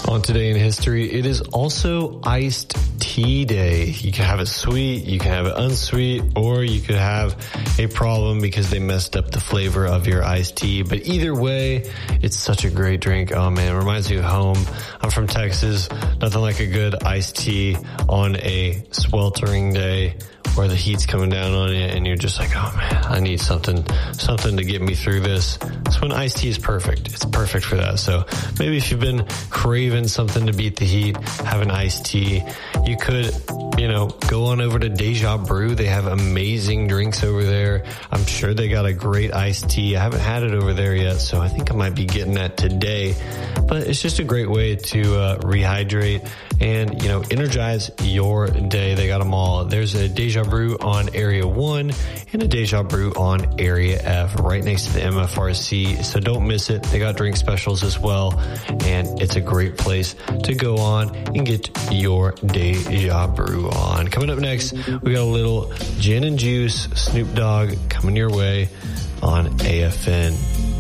On Today in History, it is also iced tea day. You can have it sweet, you can have it unsweet, or you could have a problem because they messed up the flavor of your iced tea. But either way, it's such a great drink. Oh man, it reminds me of home. I'm from Texas. Nothing like a good iced tea on a sweltering day where the heat's coming down on you and you're just like, oh man, I need something to get me through this. That's when iced tea is perfect. It's perfect for that. So maybe if you've been craving something to beat the heat, have an iced tea. You could, go on over to Deja Brew. They have amazing drinks over there. I'm sure they got a great iced tea. I haven't had it over there yet, so I think I might be getting that today. But it's just a great way to rehydrate and, energize your day. They got them all. There's a Deja Brew on Area 1 and a Deja Brew on Area F right next to the MFRC. So don't miss it. They got drink specials as well. And it's a great place to go on and get your Deja Brew on. Coming up next, we got a little Gin and Juice, Snoop Dogg coming your way on AFN.